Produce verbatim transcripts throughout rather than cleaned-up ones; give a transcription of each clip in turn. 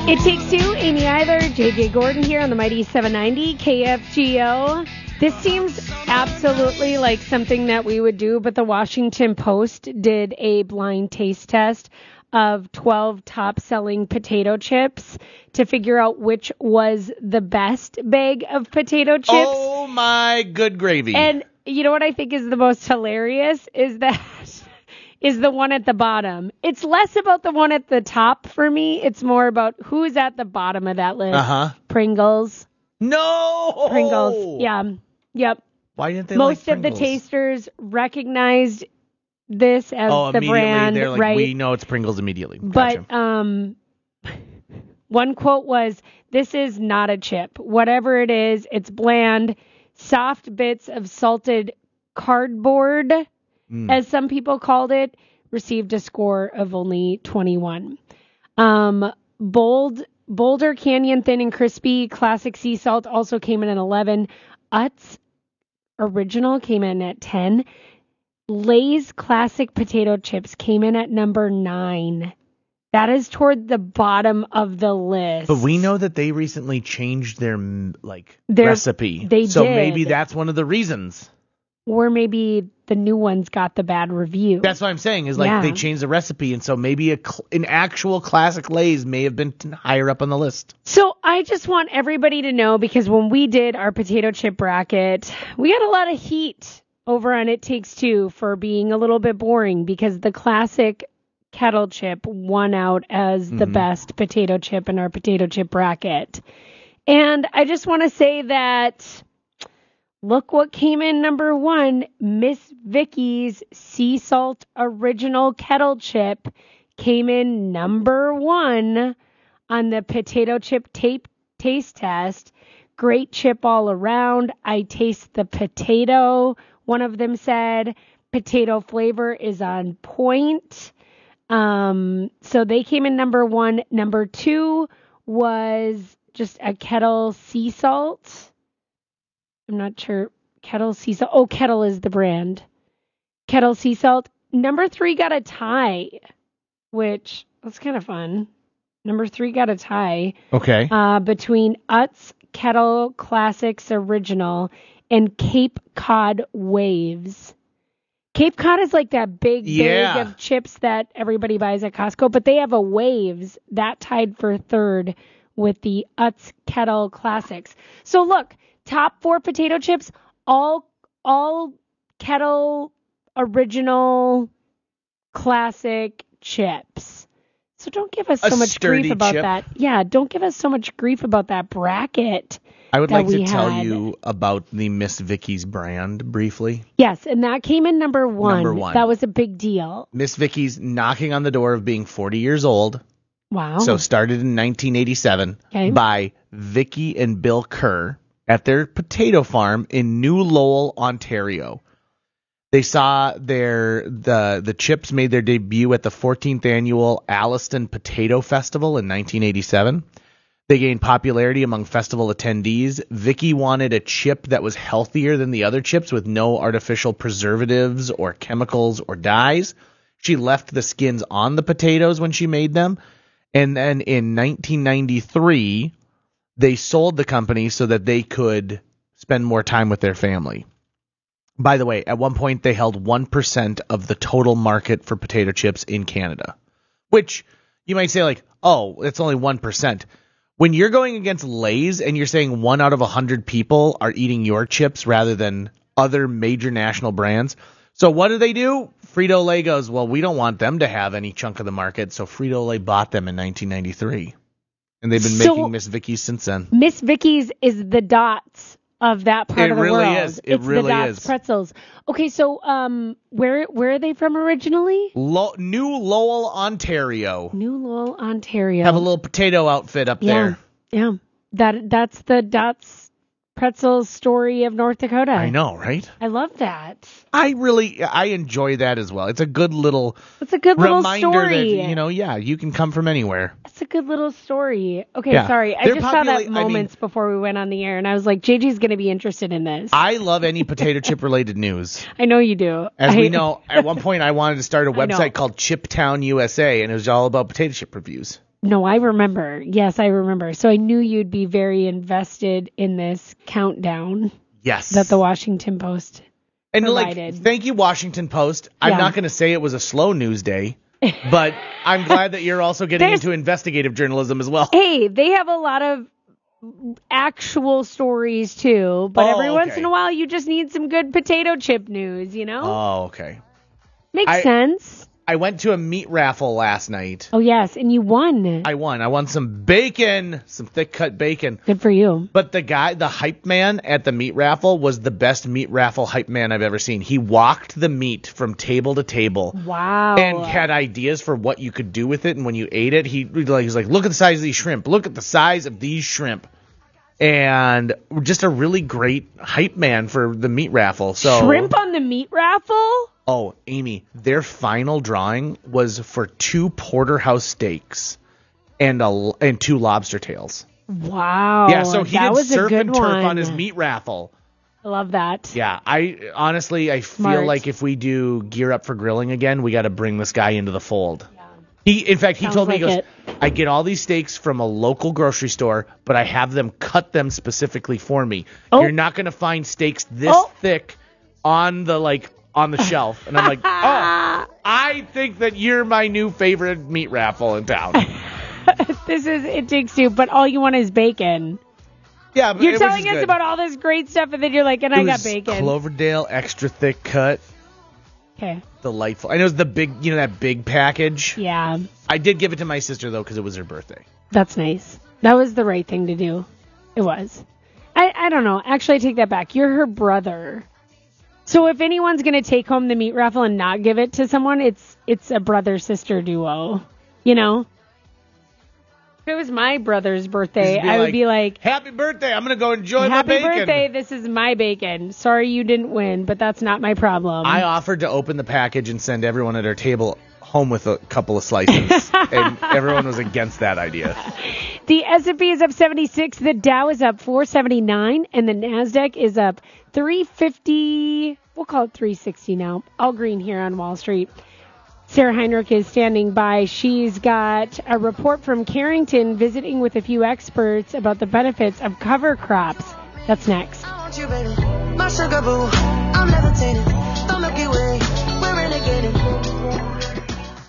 It Takes Two, Amy Eiler, J J Gordon here on the Mighty seven ninety K F G O. This seems absolutely like something that we would do, but the Washington Post did a blind taste test of twelve top-selling potato chips to figure out which was the best bag of potato chips. Oh, my good gravy. And you know what I think is the most hilarious is that is the one at the bottom. It's less about the one at the top for me. It's more about who's at the bottom of that list. Uh-huh. Pringles. No! Pringles. Yeah. Yep. Why didn't they Most like of the Pringles? tasters recognized this as oh, the brand, they're like, right? we know it's Pringles immediately. But Gotcha. um, one quote was, "This is not a chip. Whatever it is, it's bland, soft bits of salted cardboard." Mm. As some people called it, received a score of only twenty-one. Um, Bold, Boulder Canyon Thin and Crispy Classic Sea Salt also came in at eleven. Utz Original came in at ten. Lay's Classic Potato Chips came in at number nine. That is toward the bottom of the list. But we know that they recently changed their like their, recipe. They so did. maybe that's one of the reasons. Or maybe the new ones got the bad review. That's what I'm saying, is like yeah. they changed the recipe, and so maybe a cl- an actual classic Lay's may have been higher up on the list. So I just want everybody to know, because when we did our potato chip bracket, we got a lot of heat over on It Takes Two for being a little bit boring, because the classic kettle chip won out as the mm-hmm. best potato chip in our potato chip bracket. And I just want to say that... look what came in number one. Miss Vicky's Sea Salt Original Kettle Chip came in number one on the potato chip tape taste test. Great chip all around. I taste the potato. One of them said potato flavor is on point. Um, so they came in number one. Number two was just a Kettle Sea Salt. I'm not sure. Kettle Sea Salt. Oh, Kettle is the brand. Kettle Sea Salt. Number three got a tie, which was kind of fun. Number three got a tie. Okay. Uh, between Utz Kettle Classics Original and Cape Cod Waves. Cape Cod is like that big yeah. bag of chips that everybody buys at Costco, but they have a Waves that tied for third with the Utz Kettle Classics. So look. Top four potato chips, all all Kettle Original Classic chips. So don't give us so a much grief about chip. that. Yeah, don't give us so much grief about that bracket. I would that like we to tell had. you about the Miss Vicky's brand briefly. Yes, and that came in number one. Number one. That was a big deal. Miss Vicky's knocking on the door of being forty years old. Wow. So started in nineteen eighty-seven okay. by Vicky and Bill Kerr at their potato farm in New Lowell, Ontario. They saw their the the chips made their debut at the fourteenth annual Alliston Potato Festival in nineteen eighty-seven. They gained popularity among festival attendees. Vicky wanted a chip that was healthier than the other chips with no artificial preservatives or chemicals or dyes. She left the skins on the potatoes when she made them. And then in nineteen ninety-three, they sold the company so that they could spend more time with their family. By the way, at one point they held one percent of the total market for potato chips in Canada, which you might say like, oh, it's only one percent. When you're going against Lay's and you're saying one out of one hundred people are eating your chips rather than other major national brands. So what do they do? Frito-Lay goes, well, we don't want them to have any chunk of the market. So Frito-Lay bought them in nineteen ninety-three. And they've been so, making Miss Vicky's since then. Miss Vicky's is the dots of that part it of the really world. Is. It it's really the dots is. pretzels. Okay, so um, where where are they from originally? Lo- New Lowell, Ontario. New Lowell, Ontario. Have a little potato outfit up yeah, there. Yeah, that that's the dots pretzels story of North Dakota. I know, right? I love that. I really, I enjoy that as well. It's a good little It's a good little reminder story. that, you know, yeah, you can come from anywhere. It's a good little story. Okay, Yeah. sorry. I They're just saw that popula- I moments mean- before we went on the air, and I was like, J J's going to be interested in this. I love any potato chip related news. I know you do. As I, we know, at one point I wanted to start a I know. website called Chiptown U S A, and it was all about potato chip reviews. No, I remember. Yes, I remember. So I knew you'd be very invested in this countdown Yes. that the Washington Post and provided. like, thank you, Washington Post. I'm Yeah. not going to say it was a slow news day, but I'm glad that you're also getting There's- into investigative journalism as well. Hey, they have a lot of actual stories too, but Oh, every once okay. in a while you just need some good potato chip news, you know? Oh, okay. Makes I- sense. I went to a meat raffle last night. Oh, yes, and you won. I won. I won some bacon, some thick cut bacon. Good for you. But the guy, the hype man at the meat raffle was the best meat raffle hype man I've ever seen. He walked the meat from table to table Wow. and had ideas for what you could do with it. And when you ate it, he like, he was like, look at the size of these shrimp. Look at the size of these shrimp. And just a really great hype man for the meat raffle. So Shrimp on the meat raffle? Oh, Amy, their final drawing was for two porterhouse steaks and a and two lobster tails. Wow. Yeah, so he that did was surf a good and turf one. on his meat raffle. I love that. Yeah, I honestly I Smart. feel like if we do gear up for grilling again, we got to bring this guy into the fold. Yeah. He, in fact, he Sounds told me, like he it. goes, I get all these steaks from a local grocery store, but I have them cut them specifically for me. Oh. You're not going to find steaks this Oh. thick on the like on the shelf. And I'm like, oh, I think that you're my new favorite meat raffle in town. This is It Takes Two, but all you want is bacon. Yeah, but You're it telling was us good. about all this great stuff, and then you're like, and It I got was bacon. Cloverdale extra thick cut, Okay. delightful. I know it's the big, you know, that big package. Yeah, I did give it to my sister though because it was her birthday. that's nice. That was the right thing to do. It was. I, I don't know. Actually, I take that back. You're her brother. So if anyone's going to take home the meat raffle and not give it to someone, it's it's a brother-sister duo. You know? If it was my brother's birthday, Just be I would like, be like, Happy birthday! I'm gonna go enjoy happy my bacon. birthday, this is my bacon. Sorry you didn't win, but that's not my problem. I offered to open the package and send everyone at our table home with a couple of slices, and everyone was against that idea. The S and P is up seventy-six, the Dow is up four seventy-nine, and the NASDAQ is up three fifty. We'll call it three sixty now. All green here on Wall Street. Sarah Heinrich is standing by. She's got a report from Carrington visiting with a few experts about the benefits of cover crops. That's next. I want you, baby. My sugar boo. I'm levitating. The Milky Way. We're renegading.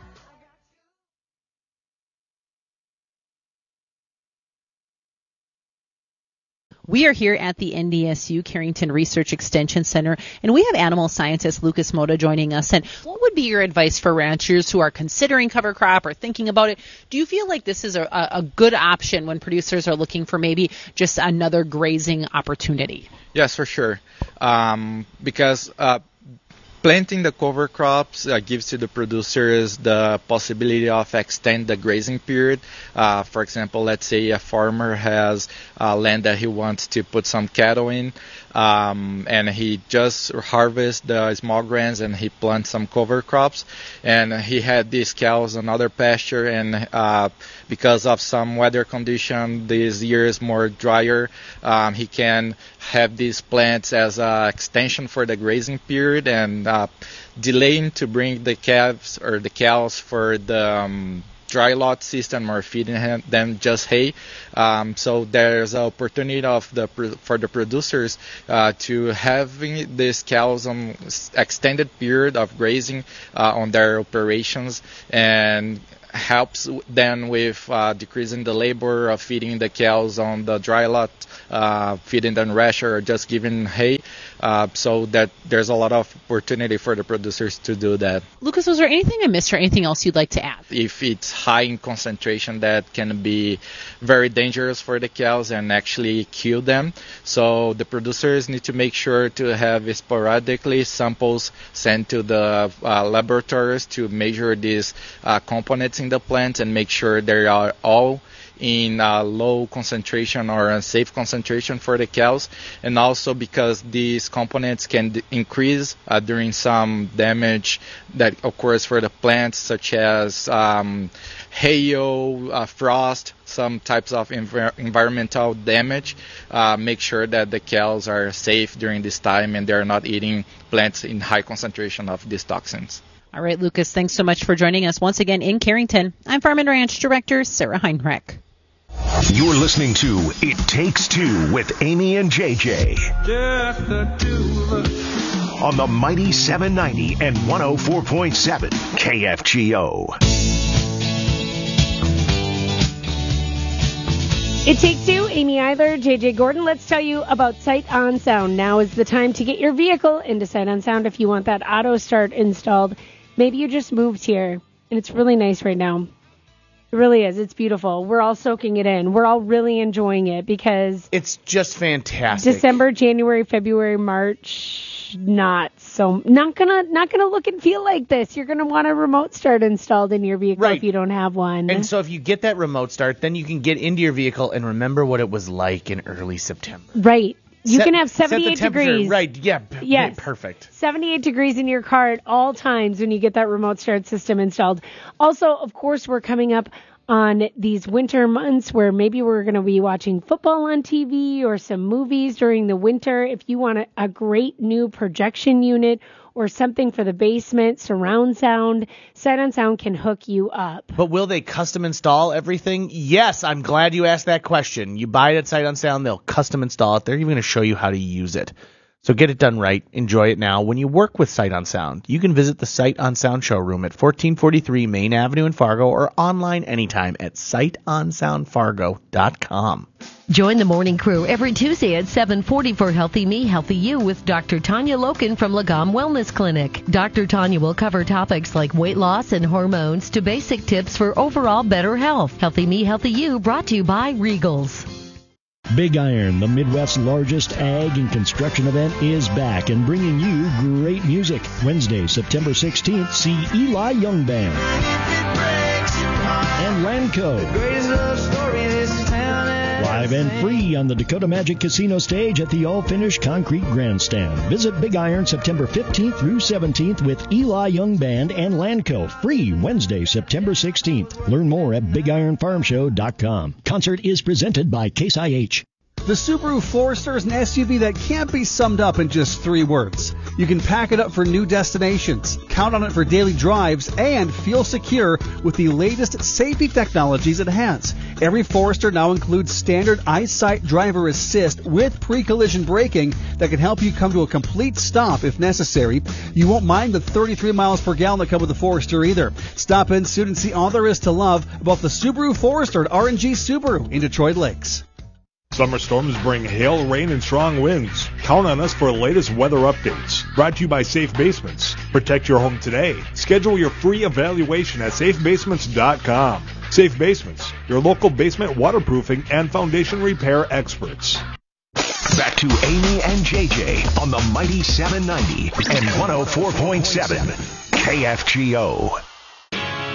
We are here at the N D S U Carrington Research Extension Center, and we have animal scientist Lucas Mota joining us. And what would be your advice for ranchers who are considering cover crop or thinking about it? Do you feel like this is a, a good option when producers are looking for maybe just another grazing opportunity? Yes, for sure. Um, because uh, planting the cover crops uh, gives to the producers the possibility of extend the grazing period. Uh, for example, let's say a farmer has uh, land that he wants to put some cattle in, um, and he just harvests the small grains and he plants some cover crops, and he had these cows on other pasture, and uh, because of some weather condition this year is more drier, um, he can have these plants as an extension for the grazing period and uh, delaying to bring the calves or the cows for the um, dry lot system or feeding them just hay. Um, so there's an opportunity of the for the producers uh, to having these cows on extended period of grazing uh, on their operations, and helps them with uh, decreasing the labor of feeding the cows on the dry lot, uh, feeding them rasher or just giving hay. Uh, so that there's a lot of opportunity for the producers to do that. Lucas, was there anything I missed or anything else you'd like to add? If it's high in concentration, that can be very dangerous for the cows and actually kill them. So the producers need to make sure to have sporadically samples sent to the uh, laboratories to measure these uh, components in the plant and make sure they are all in uh, low concentration or a safe concentration for the cows, and also because these components can d- increase uh, during some damage that occurs for the plants, such as um, hail, uh, frost, some types of env- environmental damage. Uh, make sure that the cows are safe during this time and they're not eating plants in high concentration of these toxins. All right, Lucas, thanks so much for joining us once again in Carrington. I'm Farm and Ranch Director Sarah Heinrich. You're listening to It Takes Two with Amy and J J. Just the two of us. On the Mighty seven ninety and one oh four point seven K F G O. It Takes Two, Amy Eiler, J J Gordon. Let's tell you about Sight on Sound. Now is the time to get your vehicle into Sight on Sound if you want that auto start installed. Maybe you just moved here, and it's really nice right now. It really is. It's beautiful. We're all soaking it in. We're all really enjoying it because it's just fantastic. December, January, February, March, not so not gonna not gonna look and feel like this. You're gonna want a remote start installed in your vehicle right. if you don't have one. And so if you get that remote start, then you can get into your vehicle and remember what it was like in early September. Right. You set, can have seventy-eight degrees. Right. Yeah. P- yes. Perfect. seventy-eight degrees in your car at all times when you get that remote start system installed. Also, of course, we're coming up on these winter months where maybe we're going to be watching football on T V or some movies during the winter. If you want a, a great new projection unit or something for the basement, surround sound, Sight on Sound can hook you up. But will they custom install everything? Yes, I'm glad you asked that question. You buy it at Sight on Sound, they'll custom install it. They're even going to show you how to use it. So get it done right. Enjoy it now. When you work with Sight on Sound, you can visit the Sight on Sound showroom at fourteen forty-three Main Avenue in Fargo or online anytime at sight on sound fargo dot com. Join the morning crew every Tuesday at seven forty for Healthy Me, Healthy You with Doctor Tanya Loken from Lagom Wellness Clinic. Doctor Tanya will cover topics like weight loss and hormones to basic tips for overall better health. Healthy Me, Healthy You brought to you by Regals. Big Iron, the Midwest's largest ag and construction event, is back and bringing you great music. Wednesday, September sixteenth, see Eli Young Band and Lanco. Live and free on the Dakota Magic Casino stage at the all-finished concrete grandstand. Visit Big Iron September fifteenth through seventeenth with Eli Young Band and Lanco. Free Wednesday, September sixteenth. Learn more at big iron farm show dot com. Concert is presented by Case I H. The Subaru Forester is an S U V that can't be summed up in just three words. You can pack it up for new destinations, count on it for daily drives, and feel secure with the latest safety technologies it has. Every Forester now includes standard EyeSight driver assist with pre-collision braking that can help you come to a complete stop if necessary. You won't mind the thirty-three miles per gallon that come with the Forester either. Stop in soon and see all there is to love about the Subaru Forester at R and G Subaru in Detroit Lakes. Summer storms bring hail, rain, and strong winds. Count on us for the latest weather updates. Brought to you by Safe Basements. Protect your home today. Schedule your free evaluation at safe basements dot com. Safe Basements, your local basement waterproofing and foundation repair experts. Back to Amy and J J on the Mighty seven ninety and one oh four point seven K F G O.